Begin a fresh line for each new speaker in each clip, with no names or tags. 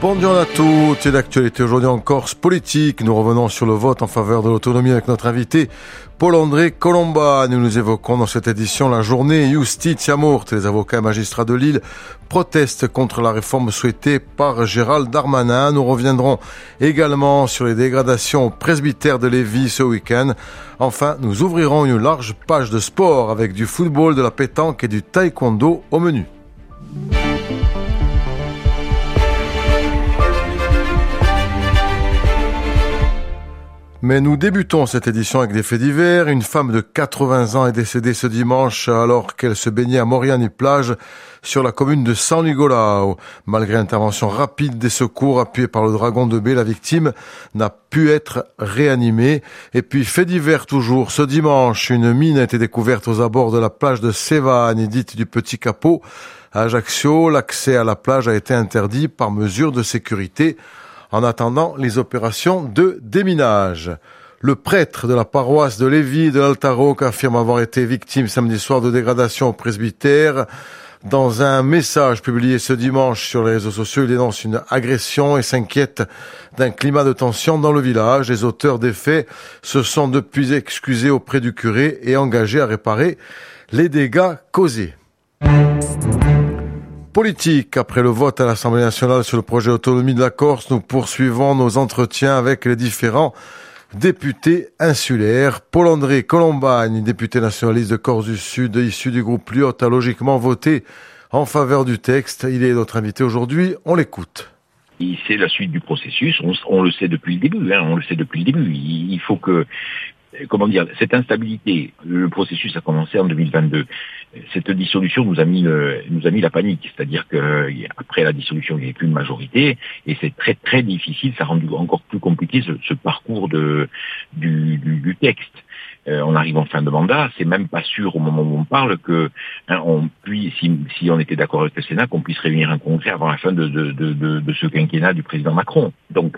Bonjour à tous, et d'actualité aujourd'hui en Corse politique. Nous revenons sur le vote en faveur de l'autonomie avec notre invité Paul-André Colomba. Nous évoquons dans cette édition la journée Justitia Morte. Les avocats et magistrats de Lille protestent contre la réforme souhaitée par Gérald Darmanin. Nous reviendrons également sur les dégradations au presbytère de Lévis ce week-end. Enfin, nous ouvrirons une large page de sport avec du football, de la pétanque et du taekwondo au menu. Mais nous débutons cette édition avec des faits divers. Une femme de 80 ans est décédée ce dimanche alors qu'elle se baignait à Moriani-Plage sur la commune de San Nicolao. Malgré l'intervention rapide des secours appuyée par le Dragon de Baie, la victime n'a pu être réanimée. Et puis, fait divers toujours, ce dimanche, une mine a été découverte aux abords de la plage de Sévagne, dite du Petit Capot. À Ajaccio, l'accès à la plage a été interdit par mesure de sécurité en attendant les opérations de déminage. Le prêtre de la paroisse de Lévis de l'Altaroc affirme avoir été victime samedi soir de dégradation au presbytère. Dans un message publié ce dimanche sur les réseaux sociaux, il dénonce une agression et s'inquiète d'un climat de tension dans le village. Les auteurs des faits se sont depuis excusés auprès du curé et engagés à réparer les dégâts causés. Politique. Après le vote à l'Assemblée nationale sur le projet autonomie de la Corse, nous poursuivons nos entretiens avec les différents députés insulaires. Paul-André Colomba, député nationaliste de Corse du Sud, issu du groupe Lyot, a logiquement voté en faveur du texte. Il est notre invité aujourd'hui. On l'écoute.
C'est la suite du processus. On le sait depuis le début. Il faut que, cette instabilité, le processus a commencé en 2022. Cette dissolution nous a mis la panique. C'est-à-dire que après la dissolution, il n'y avait plus de majorité et c'est très très difficile. Ça a rendu encore plus compliqué ce parcours du texte. On arrive en fin de mandat, c'est même pas sûr au moment où on parle que si on était d'accord avec le Sénat, qu'on puisse réunir un congrès avant la fin de ce quinquennat du président Macron. Donc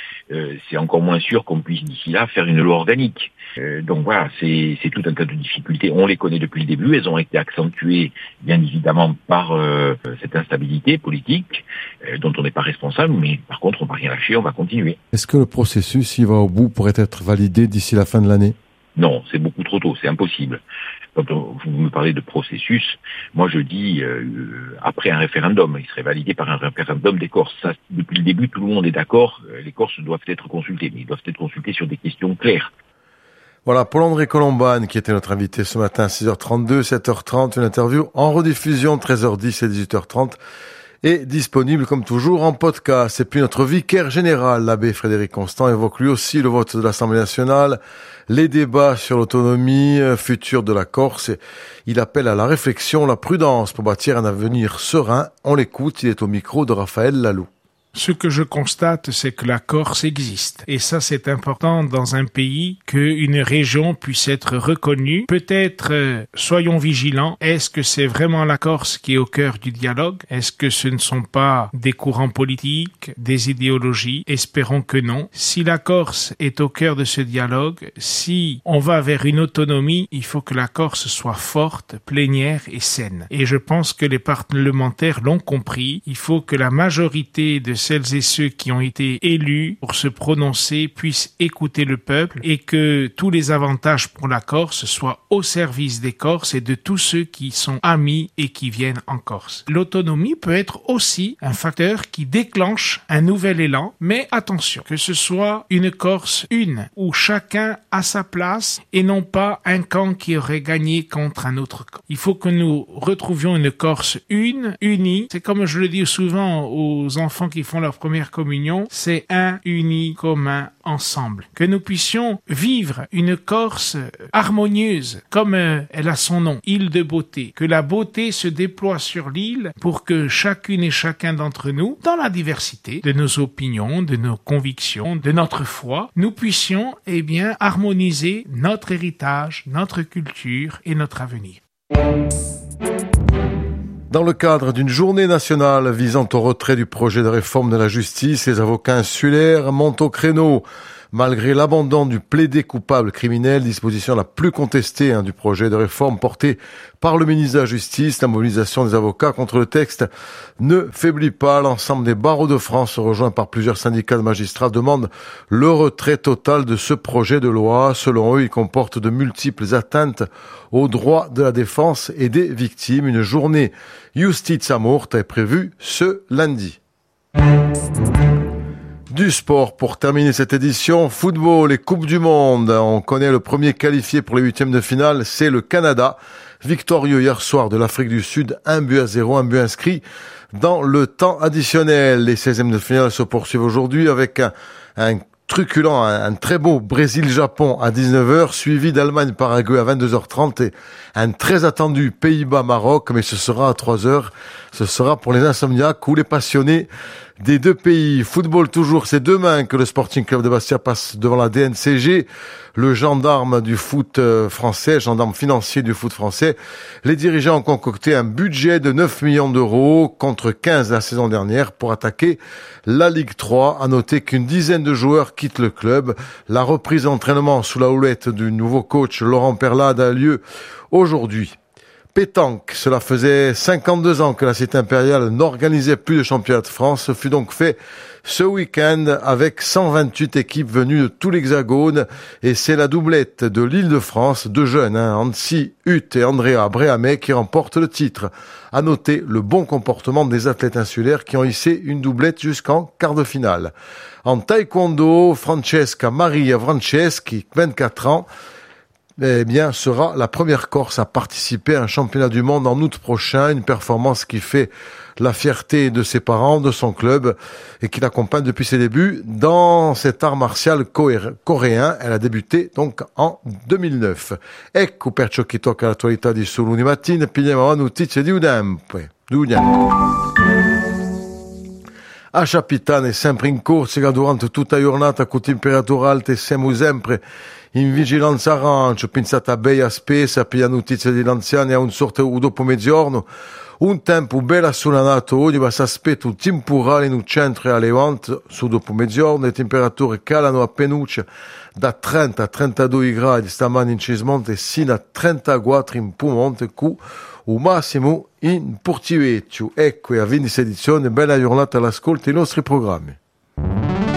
c'est encore moins sûr qu'on puisse d'ici là faire une loi organique. Donc voilà, c'est tout un tas de difficultés. On les connaît depuis le début, elles ont été accentuées bien évidemment par cette instabilité politique dont on n'est pas responsable, mais par contre on va rien lâcher, on va continuer.
Est-ce que le processus, s'il va au bout, pourrait être validé d'ici la fin de l'année ?
Non, c'est beaucoup trop tôt, c'est impossible. Quand vous me parlez de processus, moi je dis après un référendum, il serait validé par un référendum des Corses. Ça, depuis le début, tout le monde est d'accord, les Corses doivent être consultés, mais ils doivent être consultés sur des questions claires.
Voilà, Paul-André Colomba, qui était notre invité ce matin à 6h32, 7h30, une interview en rediffusion 13h10 et 18h30. Est disponible comme toujours en podcast. Et puis notre vicaire général, l'abbé Frédéric Constant, évoque lui aussi le vote de l'Assemblée nationale, les débats sur l'autonomie future de la Corse. Il appelle à la réflexion, la prudence pour bâtir un avenir serein. On l'écoute, il est au micro de Raphaël Lalou.
Ce que je constate, c'est que la Corse existe. Et ça, c'est important dans un pays qu'une région puisse être reconnue. Peut-être, soyons vigilants. Est-ce que c'est vraiment la Corse qui est au cœur du dialogue? Est-ce que ce ne sont pas des courants politiques, des idéologies? Espérons que non. Si la Corse est au cœur de ce dialogue, si on va vers une autonomie, il faut que la Corse soit forte, plénière et saine. Et je pense que les parlementaires l'ont compris. Il faut que la majorité de celles et ceux qui ont été élus pour se prononcer puissent écouter le peuple et que tous les avantages pour la Corse soient au service des Corses et de tous ceux qui sont amis et qui viennent en Corse. L'autonomie peut être aussi un facteur qui déclenche un nouvel élan, mais attention, que ce soit une Corse une, où chacun a sa place et non pas un camp qui aurait gagné contre un autre camp. Il faut que nous retrouvions une Corse unie. C'est comme je le dis souvent aux enfants qui font leur première communion, c'est un, uni, commun, ensemble. Que nous puissions vivre une Corse harmonieuse, comme elle a son nom, île de beauté. Que la beauté se déploie sur l'île pour que chacune et chacun d'entre nous, dans la diversité de nos opinions, de nos convictions, de notre foi, nous puissions, harmoniser notre héritage, notre culture et notre avenir.
Dans le cadre d'une journée nationale visant au retrait du projet de réforme de la justice, les avocats insulaires montent au créneau. malgré l'abandon du plaidé coupable criminel, disposition la plus contestée du projet de réforme porté par le ministre de la Justice. La mobilisation des avocats contre le texte ne faiblit pas. L'ensemble des barreaux de France, rejoints par plusieurs syndicats de magistrats, demandent le retrait total de ce projet de loi. Selon eux, il comporte de multiples atteintes aux droits de la défense et des victimes. Une journée Justitia Morta est prévue ce lundi. Du sport pour terminer cette édition, football et Coupe du Monde. On connaît le premier qualifié pour les huitièmes de finale, c'est le Canada. Victorieux hier soir de l'Afrique du Sud, 1-0, un but inscrit dans le temps additionnel. Les 16e de finale se poursuivent aujourd'hui avec un truculent, un très beau Brésil-Japon à 19h, suivi d'Allemagne-Paraguay à 22h30 et un très attendu Pays-Bas-Maroc, mais ce sera à 3h. Ce sera pour les insomniaques ou les passionnés des deux pays. Football toujours, c'est demain que le Sporting Club de Bastia passe devant la DNCG, le gendarme du foot français, gendarme financier du foot français. Les dirigeants ont concocté un budget de 9 millions d'euros contre 15 la saison dernière pour attaquer la Ligue 3. À noter qu'une dizaine de joueurs quittent le club. La reprise d'entraînement sous la houlette du nouveau coach Laurent Perlade a lieu aujourd'hui. Pétanque, cela faisait 52 ans que la Cité impériale n'organisait plus de championnat de France. Ce fut donc fait ce week-end avec 128 équipes venues de tout l'Hexagone et c'est la doublette de l'Île-de-France, deux jeunes, Annecy Hutt et Andrea Bréhamet qui remportent le titre. À noter le bon comportement des athlètes insulaires qui ont hissé une doublette jusqu'en quart de finale. En taekwondo, Francesca Maria Franceschi, 24 ans, sera la première Corse à participer à un championnat du monde en août prochain, une performance qui fait la fierté de ses parents, de son club et qui l'accompagne depuis ses débuts dans cet art martial coréen. Elle a débuté donc en 2009. Ecco per ciò che tocca l'attualità di Sul Lunedì Mattina, pigliamo a notizie di Udempe. A Capitane è sempre in corsa durante tutta la giornata con temperature alte siamo sempre in vigilanza arancio, pensate a Beia Spesa per la notizia degli anziani a un sorte dopo mezzogiorno, un tempo bello assolanato oggi ma si aspetta un temporale in un centro e a Levante su dopo mezzogiorno, le temperature calano a penuccia da 30 a 32 gradi stamani in Cismonte sino a 34 in Piemonte con o massimo in Portivecchio. Ecco, a 26 edizione, bella giornata all'ascolto dei nostri programmi.